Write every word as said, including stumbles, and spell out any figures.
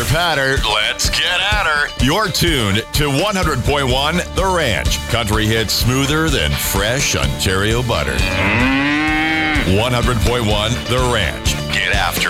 Pitter patter, let's get at her. You're tuned to one hundred point one The Ranch. Country hits smoother than fresh Ontario butter. one hundred point one The Ranch. Get after